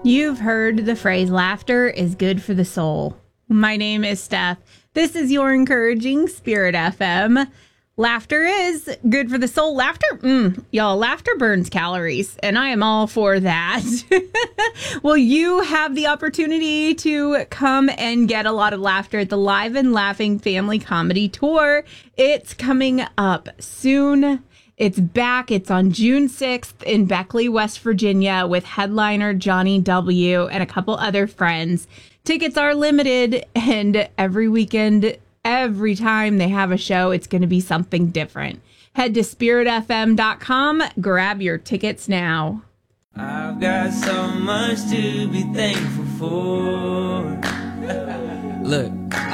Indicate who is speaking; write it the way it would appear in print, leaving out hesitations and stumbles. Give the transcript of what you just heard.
Speaker 1: You've heard the phrase, laughter is good for the soul. My name is Steph. This is your encouraging Spirit FM. Laughter is good for the soul. Laughter burns calories, and I am all for that. Well, you have the opportunity to come and get a lot of laughter at the Live and Laughing Family Comedy Tour. It's coming up soon. It's back. It's on June 6th in Beckley, West Virginia, with headliner Johnny W. and a couple other friends. Tickets are limited, and every weekend, every time they have a show, it's going to be something different. Head to spiritfm.com. Grab your tickets now.
Speaker 2: I've got so much to be thankful for. Look,